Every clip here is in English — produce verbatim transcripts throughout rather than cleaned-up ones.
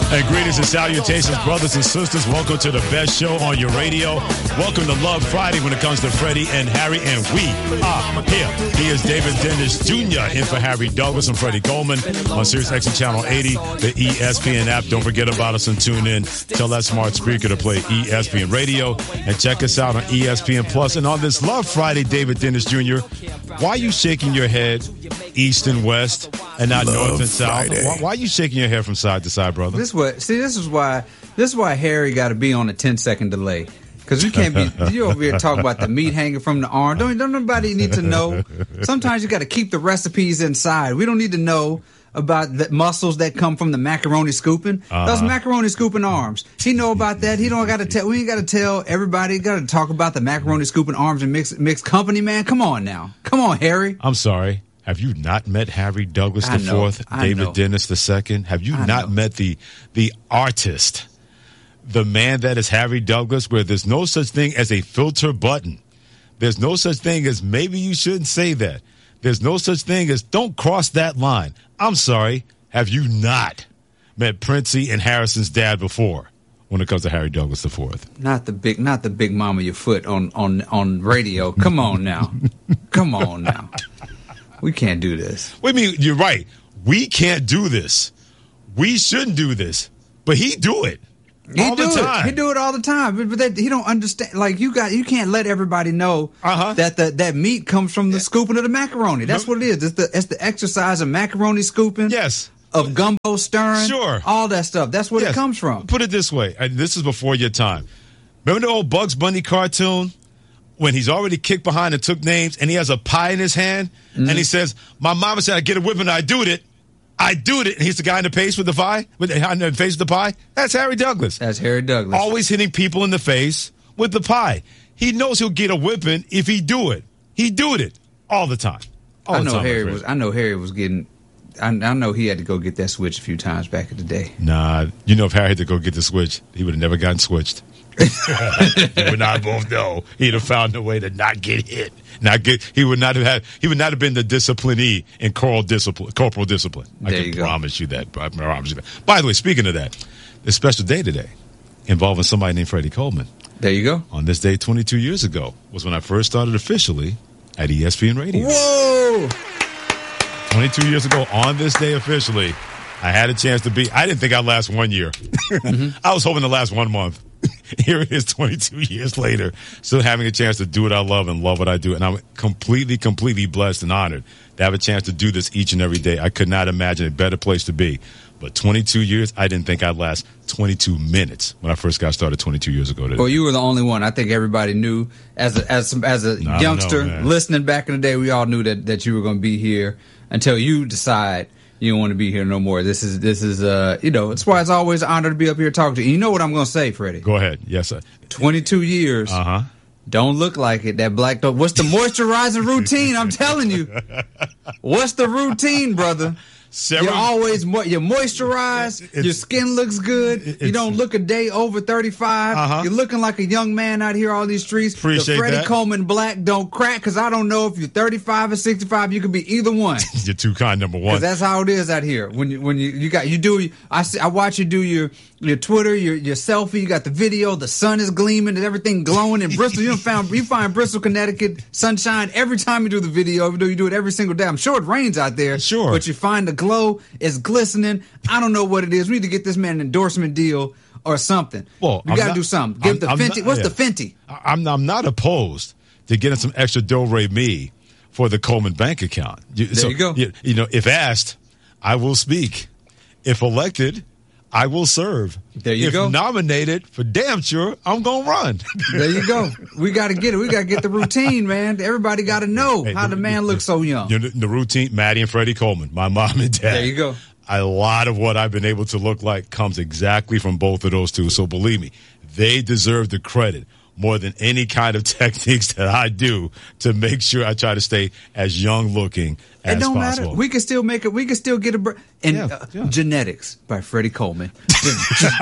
And greetings and salutations, brothers and sisters. Welcome to the best show on your radio. Welcome to Love Friday when it comes to Freddie and Harry, and we are here. He is David Dennis Junior in for Harry Douglas and Freddie Coleman on Sirius X M Channel eighty, the E S P N app. Don't forget about us and tune in. Tell that smart speaker to play E S P N Radio and check us out on E S P N Plus. And on this Love Friday, David Dennis Junior, why are you shaking your head east and west and not Love north and south? Why, why are you shaking your head from side to side, brother? This what see. This is why. This is why Harry got to be on a ten second delay, because you can't be. You over here talking about the meat hanging from the arm. Don't don't nobody need to know. Sometimes you got to keep the recipes inside. We don't need to know about the muscles that come from the macaroni scooping. Uh-huh. Those macaroni scooping arms. He know about that. He don't got to tell. We ain't got to tell everybody. Got to talk about the macaroni scooping arms and mixed mixed company. Man, come on now. Come on, Harry. I'm sorry. Have you not met Harry Douglas the Fourth, David Dennis the Second? Have you I not know. met the the artist, the man that is Harry Douglas, where there's no such thing as a filter button? There's no such thing as maybe you shouldn't say that. There's no such thing as don't cross that line. I'm sorry. Have you not met Princey and Harrison's dad before when it comes to Harry Douglas the Fourth? Not the big, not the big mama your foot on on on radio. Come on now. Come on now. We can't do this. Wait a minute, you're right. We can't do this. We shouldn't do this. But he do it. He all do the time. it. He do it all the time. But, but that, he don't understand. Like you got, you can't let everybody know uh-huh. that the that meat comes from the yeah. scooping of the macaroni. That's no. what it is. It's the it's the exercise of macaroni scooping. Yes. Of gumbo stirring. Sure. All that stuff. That's where yes. it comes from. Put it this way. And this is before your time. Remember the old Bugs Bunny cartoon? When he's already kicked behind and took names, and he has a pie in his hand, mm-hmm. and he says, "My mama said I get a whip and I do it. I do it." And he's the guy in the face with the pie, with the, in the face with the pie. That's Harry Douglas. That's Harry Douglas. Always hitting people in the face with the pie. He knows he'll get a whipping if he do it. He do it all the time. All I the know time, Harry was. I know Harry was getting. I, I know he had to go get that switch a few times back in the day. Nah, you know if Harry had to go get the switch, he would have never gotten switched. He would not both know. He'd have found a way to not get hit. Not get. He would not have had. He would not have been the disciplinee in corporal discipline. Corporal discipline. I there can you promise go. you that. I promise you that. By the way, speaking of that, this special day today involving somebody named Freddie Coleman. There you go. On this day, twenty-two years ago, was when I first started officially at E S P N Radio. Whoa! twenty-two years ago, on this day officially, I had a chance to be. I didn't think I'd last one year. Mm-hmm. I was hoping to last one month. Here it is twenty-two years later, still having a chance to do what I love and love what I do. And I'm completely, completely blessed and honored to have a chance to do this each and every day. I could not imagine a better place to be. But twenty-two years, I didn't think I'd last twenty-two minutes when I first got started twenty-two years ago. Today. Well, you were the only one. I think everybody knew as a, as as a no, youngster know, listening back in the day, we all knew that, that you were going to be here until you decide you don't want to be here no more. This is, this is, uh, you know, it's why it's always an honor to be up here talking to you. You know what I'm going to say, Freddie? Go ahead. Yes, sir. twenty-two years. Uh-huh. Don't look like it. That black dog. What's the moisturizing routine? I'm telling you. What's the routine, brother? Sarah, you're always mo- you're moisturized. It's, your skin looks good. You don't look a day over thirty-five. Uh-huh. You're looking like a young man out here on these streets. Appreciate the Freddie that. Coleman black don't crack, because I don't know if you're thirty-five or sixty-five. You could be either one. You're too kind, number one. Because that's how it is out here. When you when you, you got you do I see, I watch you do your your Twitter, your your selfie. You got the video. The sun is gleaming and everything glowing in Bristol. You found you find Bristol, Connecticut sunshine every time you do the video. Even though you do it every single day. I'm sure it rains out there. Sure, but you find the glow. It's glistening. I don't know what it is. We need to get this man an endorsement deal or something. Well, we got to do something. Give I'm, the Fenty. Not, What's yeah. the Fenty? I'm I'm not opposed to getting some extra do-re me for the Coleman bank account. You, there so, you go. You, you know, if asked, I will speak. If elected, I will serve. There you if go. If nominated, for damn sure, I'm going to run. There you go. We got to get it. We got to get the routine, man. Everybody got to know hey, how the, the man looks so young. You know, the routine, Maddie and Freddie Coleman, my mom and dad. There you go. A lot of what I've been able to look like comes exactly from both of those two. So believe me, they deserve the credit more than any kind of techniques that I do to make sure I try to stay as young looking It don't possible. matter. We can still make it. We can still get a break. And yeah, uh, yeah. Genetics by Freddie Coleman. Just, just,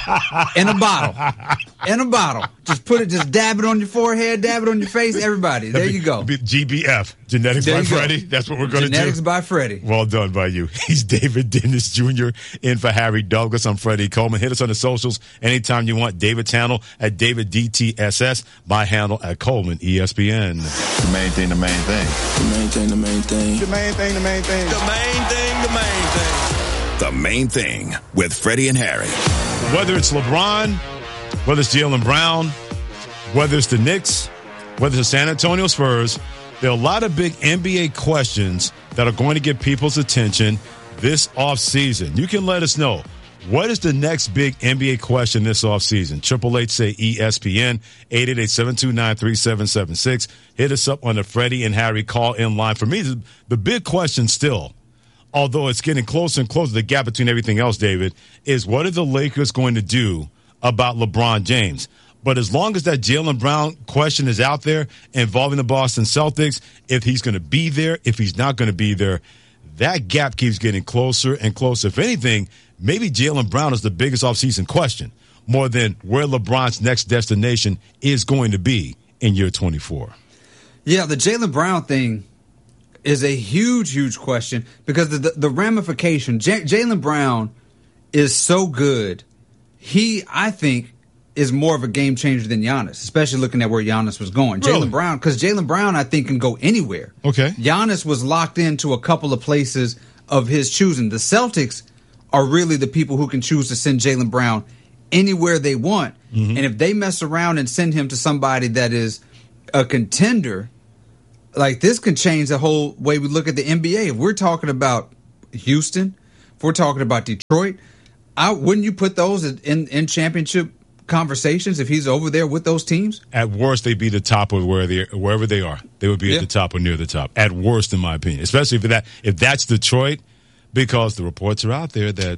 in a bottle. In a bottle. Just put it, just dab it on your forehead, dab it on your face. Everybody. There you go. G B F. Genetics there by Freddie. Go. That's what we're going to do. Genetics by Freddie. Well done by you. He's David Dennis Junior in for Harry Douglas. I'm Freddie Coleman. Hit us on the socials anytime you want. David's handle at David D T S S. My handle at Coleman E S P N. The main thing, the main thing. The main thing, the main thing. The main thing, the main thing. The main thing, the main thing. The main thing with Freddie and Harry. Whether it's LeBron, whether it's Jaylen Brown, whether it's the Knicks, whether it's the San Antonio Spurs, there are a lot of big N B A questions that are going to get people's attention this offseason. You can let us know. What is the next big N B A question this offseason? Triple H say E S P N, eight eight eight, seven two nine, three seven seven six. Hit us up on the Freddie and Harry call-in line. For me, the, the big question still, although it's getting closer and closer, the gap between everything else, David, is what are the Lakers going to do about LeBron James? But as long as that Jaylen Brown question is out there involving the Boston Celtics, if he's going to be there, if he's not going to be there, that gap keeps getting closer and closer. If anything, maybe Jaylen Brown is the biggest offseason question, more than where LeBron's next destination is going to be in year twenty-four. Yeah, the Jaylen Brown thing is a huge, huge question because the, the, the ramification, J- Jaylen Brown is so good. He, I think, is more of a game changer than Giannis, especially looking at where Giannis was going. Really? Jaylen Brown, because Jaylen Brown, I think, can go anywhere. Okay. Giannis was locked into a couple of places of his choosing. The Celtics are really the people who can choose to send Jaylen Brown anywhere they want. Mm-hmm. And if they mess around and send him to somebody that is a contender, like this can change the whole way we look at the N B A. If we're talking about Houston, if we're talking about Detroit, I, wouldn't you put those in, in championship conversations if he's over there with those teams? At worst, they'd be the top of where they wherever they are. They would be yeah. at the top or near the top. At worst, in my opinion, especially if that if that's Detroit, because the reports are out there that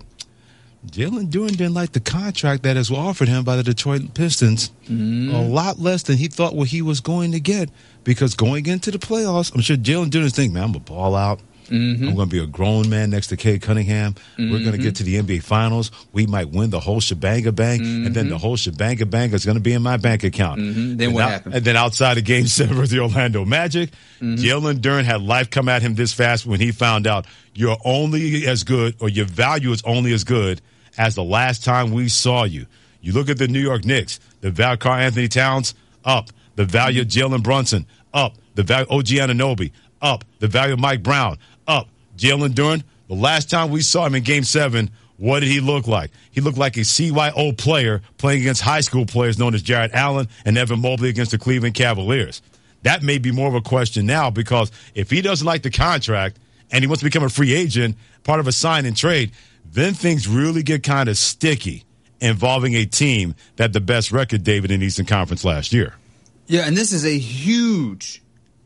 Jalen Duren didn't like the contract that is offered him by the Detroit Pistons. Mm. A lot less than he thought what he was going to get. Because going into the playoffs, I'm sure Jalen Duren's thinking, man, I'm going to ball out. Mm-hmm. I'm going to be a grown man next to Cade Cunningham. Mm-hmm. We're going to get to the N B A Finals. We might win the whole shebanga bang, mm-hmm. and then the whole shebanga bang is going to be in my bank account. Mm-hmm. Then and what out, happened? And then outside of Game Seven of the Orlando Magic, mm-hmm. Jalen Duren had life come at him this fast when he found out you're only as good, or your value is only as good as the last time we saw you. You look at the New York Knicks, the value of Karl Anthony Towns up, the value of Jalen Brunson up, the value of O G Anunoby up, the value of Mike Brown up. Jalen Duren, the last time we saw him in Game seven, what did he look like? He looked like a C Y O player playing against high school players known as Jarrett Allen and Evan Mobley against the Cleveland Cavaliers. That may be more of a question now because if he doesn't like the contract and he wants to become a free agent, part of a sign and trade, then things really get kind of sticky involving a team that had the best record, David, in Eastern Conference last year. Yeah, and this is a huge,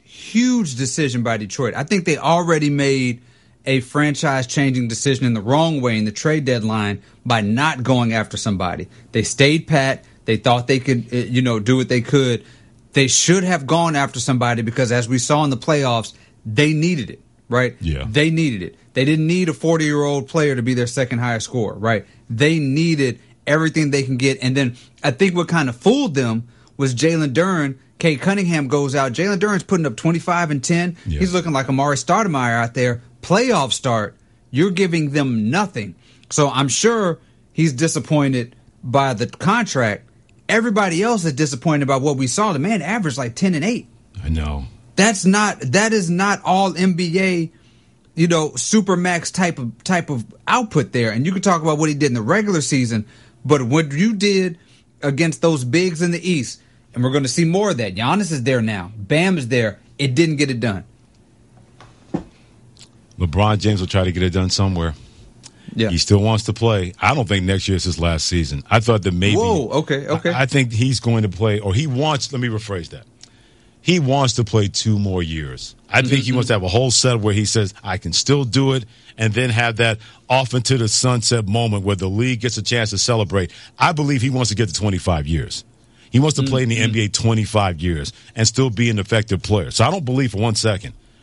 huge decision by Detroit. I think they already made a franchise-changing decision in the wrong way in the trade deadline by not going after somebody. They stayed pat. They thought they could, you know, do what they could. They should have gone after somebody because, as we saw in the playoffs, they needed it, right? Yeah. They needed it. They didn't need a forty-year-old player to be their second highest scorer, right? They needed everything they can get. And then I think what kind of fooled them was Jalen Duren. Cade Cunningham goes out. Jalen Duren's putting up twenty-five and ten. Yeah. He's looking like Amari Stoudemire out there. Playoff start, you're giving them nothing. So I'm sure he's disappointed by the contract. Everybody else is disappointed by what we saw. The man averaged like ten and eight. I know. That's not that is not all N B A, you know, supermax type of type of output there. And you can talk about what he did in the regular season, but what you did against those bigs in the East, and we're going to see more of that. Giannis is there now. Bam is there. It didn't get it done. LeBron James will try to get it done somewhere. Yeah. He still wants to play. I don't think next year is his last season. I thought that maybe. Whoa, okay, okay. I, I think he's going to play, or he wants, let me rephrase that. He wants to play two more years. I think mm-hmm. he wants to have a whole set where he says, I can still do it, and then have that off into the sunset moment where the league gets a chance to celebrate. I believe he wants to get to twenty-five years. He wants to mm-hmm. play in the N B A twenty-five years and still be an effective player. So I don't believe for one second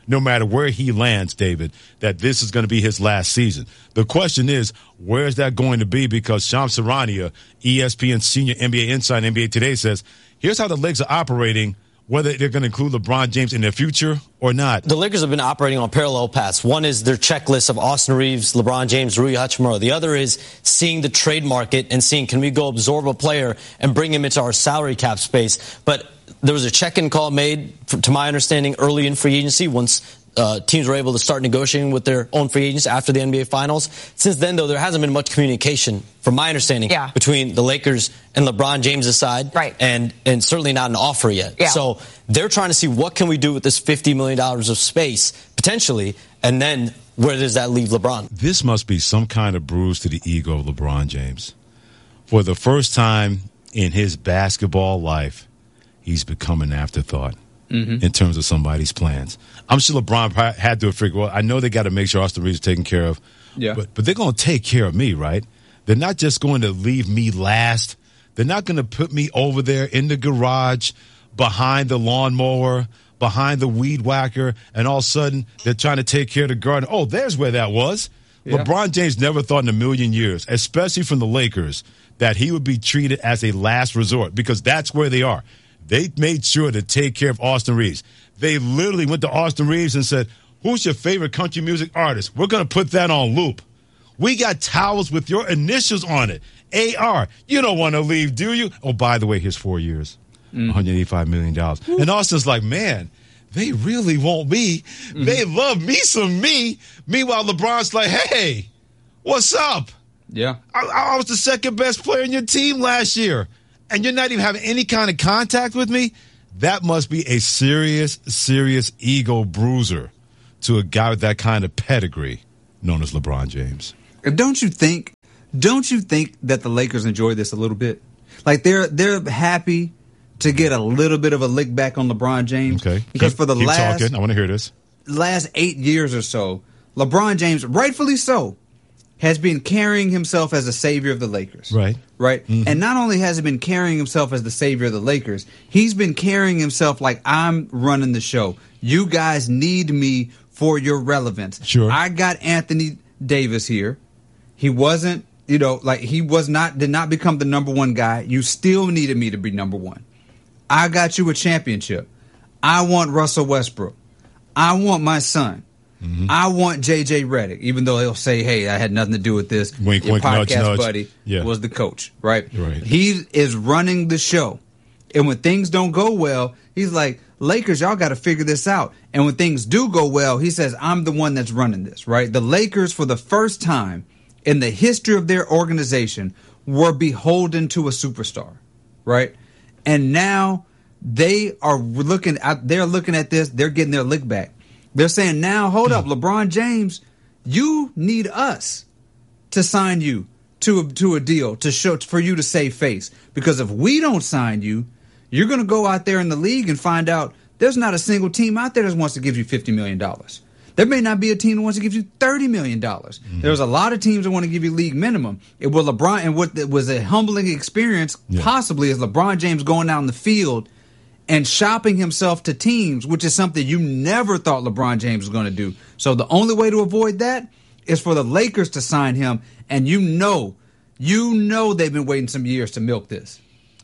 no matter where he lands, David, that this is going to be his last season. The question is, where is that going to be? Because Shams Charania, E S P N senior N B A insider, N B A Today, says, here's how the Lakers are operating, whether they're going to include LeBron James in their future or not. The Lakers have been operating on parallel paths. One is their checklist of Austin Reeves, LeBron James, Rui Hachimura. The other is seeing the trade market and seeing, can we go absorb a player and bring him into our salary cap space? But there was a check-in call made, to my understanding, early in free agency once uh, teams were able to start negotiating with their own free agents after the N B A Finals. Since then, though, there hasn't been much communication, from my understanding, yeah. between the Lakers and LeBron James' side, right. and and certainly not an offer yet. Yeah. So they're trying to see what can we do with this fifty million dollars of space, potentially, and then where does that leave LeBron? This must be some kind of bruise to the ego of LeBron James. For the first time in his basketball life, he's become an afterthought mm-hmm. in terms of somebody's plans. I'm sure LeBron had to figure, well, I know they got to make sure Austin Reeves is taken care of, yeah. but, but they're going to take care of me, right? They're not just going to leave me last. They're not going to put me over there in the garage behind the lawnmower, behind the weed whacker, and all of a sudden they're trying to take care of the garden. Oh, there's where that was. Yeah. LeBron James never thought in a million years, especially from the Lakers, that he would be treated as a last resort, because that's where they are. They made sure to take care of Austin Reeves. They literally went to Austin Reeves and said, who's your favorite country music artist? We're going to put that on loop. We got towels with your initials on it. A R. You don't want to leave, do you? Oh, by the way, here's four years, mm. one hundred eighty-five million dollars. Ooh. And Austin's like, man, they really want me. Mm-hmm. They love me some me. Meanwhile, LeBron's like, hey, what's up? Yeah. I, I was the second best player in your team last year, and you're not even having any kind of contact with me? That must be a serious, serious ego bruiser to a guy with that kind of pedigree known as LeBron James. Don't you think, don't you think that the Lakers enjoy this a little bit? Like they're they're happy to get a little bit of a lick back on LeBron James. Okay. Because keep, for the keep last talking. I want to hear this. last eight years or so, LeBron James, rightfully so, has been carrying himself as a savior of the Lakers. Right. Right. Mm-hmm. And not only has he been carrying himself as the savior of the Lakers, he's been carrying himself like, I'm running the show. You guys need me for your relevance. Sure. I got Anthony Davis here. He wasn't, you know, like he was not, did not become the number one guy. You still needed me to be number one. I got you a championship. I want Russell Westbrook. I want my son. Mm-hmm. I want J J Redick, even though he'll say, hey, I had nothing to do with this. Wink, Your wink, podcast nudge, nudge. buddy yeah. was the coach, right? Right. He is running the show. And when things don't go well, he's like, Lakers, y'all got to figure this out. And when things do go well, he says, I'm the one that's running this, right? The Lakers, for the first time in the history of their organization, were beholden to a superstar, right? And now they are looking at, they're looking at this, they're getting their lick back. They're saying, now, hold up, LeBron James, you need us to sign you to a, to a deal to show for you to save face. Because if we don't sign you, you're going to go out there in the league and find out there's not a single team out there that wants to give you fifty million dollars. There may not be a team that wants to give you thirty million dollars. Mm-hmm. There's a lot of teams that want to give you league minimum. It was LeBron, and what was a humbling experience, yeah. possibly, is LeBron James going out in the field and shopping himself to teams, which is something you never thought LeBron James was going to do. So the only way to avoid that is for the Lakers to sign him, and you know, you know they've been waiting some years to milk this.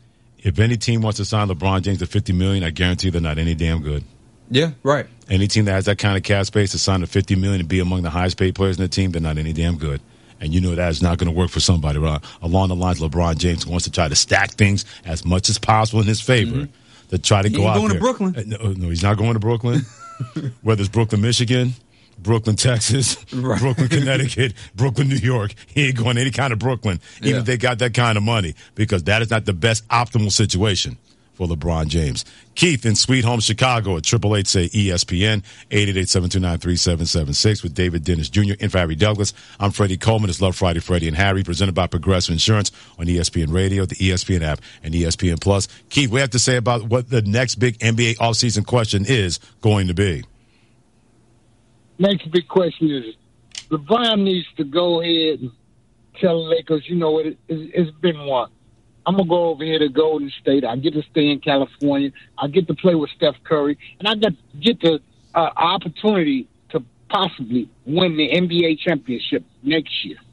If any team wants to sign LeBron James to fifty million dollars, I guarantee they're not any damn good. Yeah, right. Any team that has that kind of cap space to sign to fifty million dollars and be among the highest paid players in the team, they're not any damn good. And you know that is not going to work for somebody. Right? Along the lines, LeBron James wants to try to stack things as much as possible in his favor. Mm-hmm. To try to he go out going there. to Brooklyn. No, no, he's not going to Brooklyn. Whether it's Brooklyn, Michigan, Brooklyn, Texas, right. Brooklyn, Connecticut, Brooklyn, New York, he ain't going to any kind of Brooklyn, even yeah. if they got that kind of money, because that is not the best optimal situation for LeBron James. Keith in Sweet Home, Chicago at triple eight say E S P N, eight eight eight, seven two nine, three seven seven six with David Dennis Junior in for Harry Douglas. I'm Freddie Coleman. It's Love Friday, Freddie and Harry, presented by Progressive Insurance on E S P N Radio, the E S P N app, and E S P N Plus. Keith, we have to say about what the next big N B A offseason question is going to be. Next big question is, LeBron needs to go ahead and tell the Lakers, you know what, it, it, it's been one. I'm going to go over here to Golden State. I get to stay in California. I get to play with Steph Curry. And I got get to an opportunity to possibly win the N B A championship next year.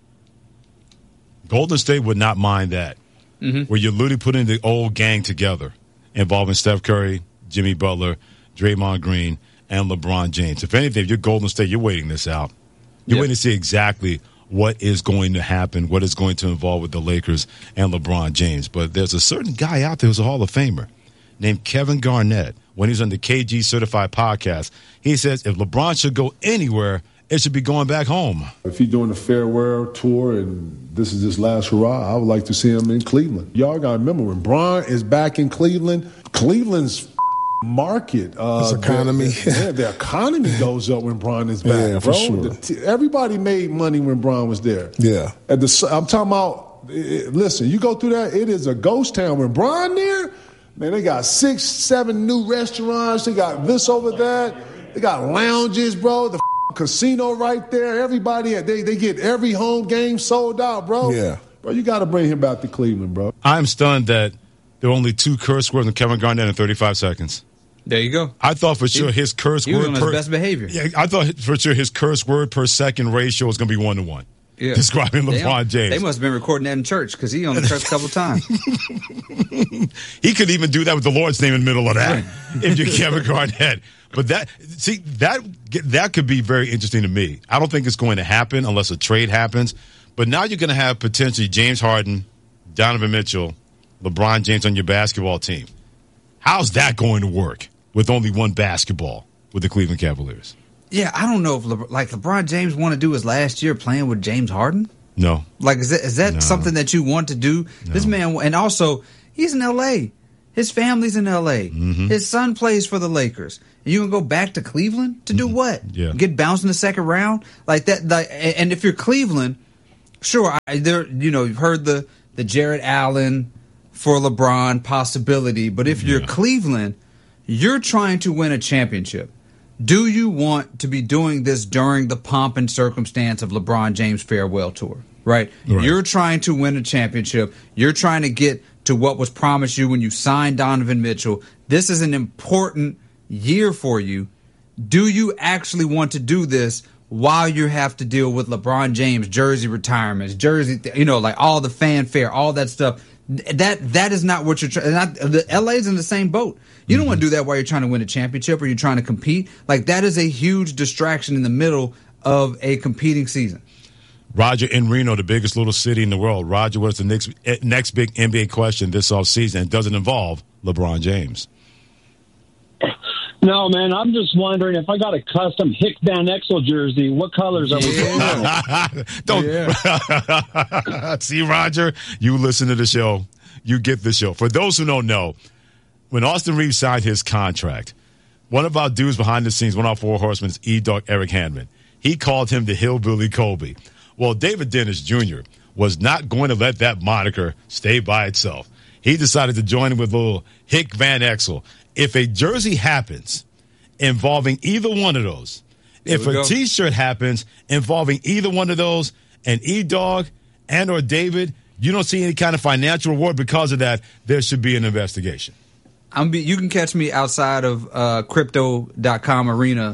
Golden State would not mind that, mm-hmm. where you're literally putting the old gang together, involving Steph Curry, Jimmy Butler, Draymond Green, and LeBron James. If anything, if you're Golden State, you're waiting this out. You're yep. waiting to see exactly what is going to happen, what is going to involve with the Lakers and LeBron James. But there's a certain guy out there who's a Hall of Famer named Kevin Garnett. When he was on the K G Certified podcast, he says if LeBron should go anywhere, it should be going back home. If he's doing a farewell tour and this is his last hurrah, I would like to see him in Cleveland. Y'all got to remember, when Bron is back in Cleveland, Cleveland's market. Uh, His economy. The, yeah, the economy goes up when Bron is back, yeah, bro. For sure. The, everybody made money when Bron was there. Yeah. At the, I'm talking about, it, listen, you go through that, it is a ghost town. When Bron there, man, they got six, seven new restaurants. They got this over that. They got lounges, bro. The casino right there. Everybody, they, they get every home game sold out, bro. Yeah. Bro, you got to bring him back to Cleveland, bro. I'm stunned that there were only two curse words on Kevin Garnett in thirty-five seconds. There you go. I thought for sure he, his curse he word was on per his best behavior. Yeah, I thought for sure his curse word per second ratio was going to be one to one. Yeah. Describing LeBron Damn. James. They must have been recording that in church because he on the church a couple times. He could even do that with the Lord's name in the middle of that if you're Kevin Garnett. But that, see, that that could be very interesting to me. I don't think it's going to happen unless a trade happens. But now you're going to have potentially James Harden, Donovan Mitchell, LeBron James on your basketball team. How's that going to work with only one basketball with the Cleveland Cavaliers? Yeah, I don't know if Le- like LeBron James want to do his last year playing with James Harden. No. Like, is that, is that no. something that you want to do? No. This man, and also, he's in L A. His family's in L A. Mm-hmm. His son plays for the Lakers. And you can go back to Cleveland to do mm-hmm. what? Yeah. Get bounced in the second round? Like that. Like, and if you're Cleveland, sure, I, there. You know, you've heard the, the Jared Allen for LeBron possibility. But if you're yeah. Cleveland, you're trying to win a championship. Do you want to be doing this during the pomp and circumstance of LeBron James' farewell tour? Right? right? You're trying to win a championship. You're trying to get to what was promised you when you signed Donovan Mitchell. This is an important year for you. Do you actually want to do this while you have to deal with LeBron James jersey retirements, jersey, you know, like all the fanfare, all that stuff? That that is not what you're trying. The L A's in the same boat. You don't mm-hmm. want to do that while you're trying to win a championship or you're trying to compete. Like, that is a huge distraction in the middle of a competing season. Roger in Reno, the biggest little city in the world. Roger, what's the next next big N B A question this offseason? It doesn't involve LeBron James. No, man, I'm just wondering if I got a custom Hick Van Exel jersey, what colors are we yeah. Don't yeah. See, Roger, you listen to the show. You get the show. For those who don't know, when Austin Reeves signed his contract, one of our dudes behind the scenes, one of our four horsemen, is E-Dog Eric Handman. He called him the Hillbilly Kobe. Well, David Dennis Junior was not going to let that moniker stay by itself. He decided to join him with a little Hick Van Exel. If a jersey happens involving either one of those, there if a go. T-shirt happens involving either one of those, and E-Dog and or David, you don't see any kind of financial reward because of that, there should be an investigation. I'm be, you can catch me outside of uh, crypto dot com arena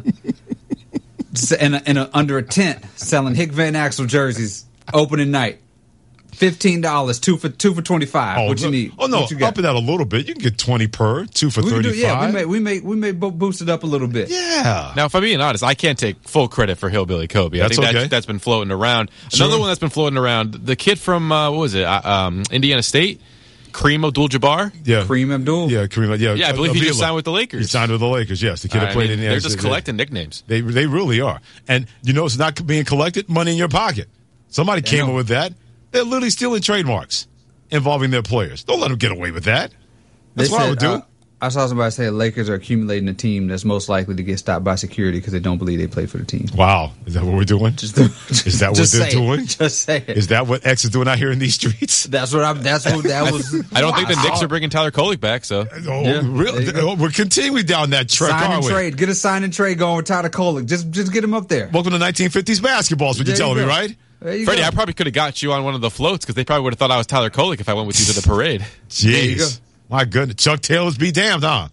in a, in a, under a tent selling Hick Van Exel jerseys opening night. Fifteen dollars, two for two for twenty five. Oh, what you need? Oh no, what you got? Up it that a little bit. You can get twenty per, two for thirty five. Yeah, we may we may we may boost it up a little bit. Yeah. Now, if I'm being honest, I can't take full credit for Hillbilly Kobe. That's I think okay. that's, that's been floating around. Sure. Another one that's been floating around. The kid from uh, what was it? Uh, um, Indiana State. Kareem Abdul-Jabbar? Yeah. Kareem Abdul? Yeah, Kareem. Yeah, yeah I believe Avila. he just signed with the Lakers. He signed with the Lakers, yes. The kid who played I mean, in the They're just collecting nicknames. They they really are. And you know it's not being collected? Money in your pocket. Somebody yeah, came up with that. They're literally stealing trademarks involving their players. Don't let them get away with that. That's they what said, I would do. Uh, I saw somebody say the Lakers are accumulating a team that's most likely to get stopped by security because they don't believe they play for the team. Wow. Is that what we're doing? Just, just, is that what they're doing? It. Just say it. Is that what X is doing out here in these streets? That's what I'm. That's what that was. I don't think the Knicks are bringing Tyler Kolek back. So oh, yeah, really? We're continuing down that track. Sign and we? trade. Get a sign and trade going with Tyler Kolek. Just, just get him up there. Welcome to nineteen fifties basketball. Is what you're telling me, right? Freddie, go. I probably could have got you on one of the floats because they probably would have thought I was Tyler Kolek if I went with you to the parade. Jeez, my goodness, Chuck Taylor's be damned, huh?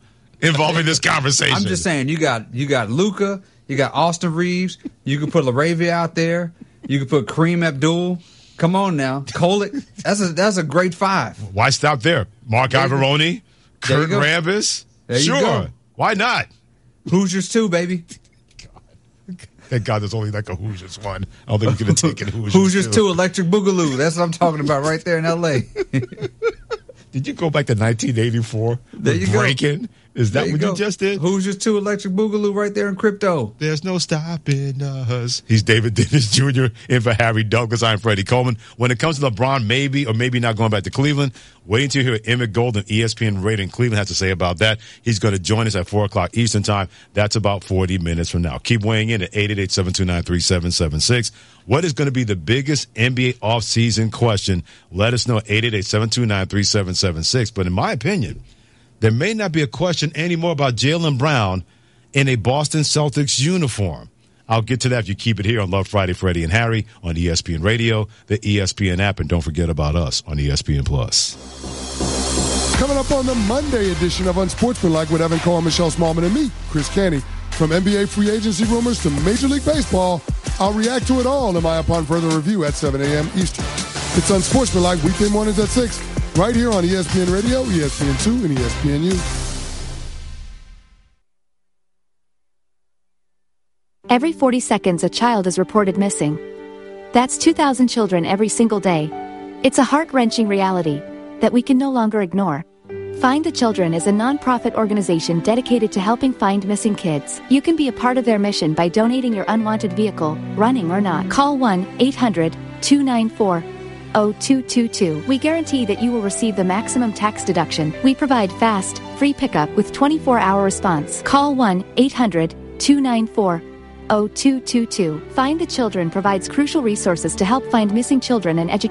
involving this conversation. I'm just saying, you got you got Luka, you got Austin Reeves, you can put LaRavia out there, you can put Kareem Abdul. Come on now, Kolek. That's a that's a great five. Why stop there? Mark there Ivoroni, Kurt Rambis. There you sure, go. Why not? Hoosiers too, baby. Thank God there's only like a Hoosiers one. I don't think we could have taken Hoosiers, Hoosiers two. two, Electric Boogaloo. That's what I'm talking about right there in L A Did you go back to nineteen eighty-four? There you breaking? go. Is that you what go. you just did? Hoosiers two, Electric Boogaloo right there in crypto. There's no stopping us. He's David Dennis Junior in for Harry Douglas. I'm Freddie Coleman. When it comes to LeBron, maybe or maybe not going back to Cleveland, waiting to hear Emmett Golden, E S P N radio in Cleveland, has to say about that. He's going to join us at four o'clock Eastern time. That's about forty minutes from now. Keep weighing in at eight eight eight, seven two nine, three seven seven six. What is going to be the biggest N B A offseason question? Let us know at eight eight eight, seven two nine, three seven seven six. But in my opinion, there may not be a question anymore about Jaylen Brown in a Boston Celtics uniform. I'll get to that if you keep it here on Love Friday, Freddie and Harry on E S P N Radio, the E S P N app, and don't forget about us on E S P N Plus. Coming up on the Monday edition of Unsportsmanlike with Evan Cohen, Michelle Smallman, and me, Chris Canty. From N B A free agency rumors to Major League Baseball, I'll react to it all in my upon further review at seven a.m. Eastern. It's Unsportsmanlike weekday mornings at six, right here on E S P N Radio, E S P N two, and E S P N U. Every forty seconds, a child is reported missing. That's two thousand children every single day. It's a heart-wrenching reality that we can no longer ignore. Find the Children is a non-profit organization dedicated to helping find missing kids. You can be a part of their mission by donating your unwanted vehicle, running or not. Call one eight hundred, two nine four, zero two two two. We guarantee that you will receive the maximum tax deduction. We provide fast, free pickup with twenty-four hour response. Call one eight hundred, two nine four, zero two two two. Find the Children provides crucial resources to help find missing children and educate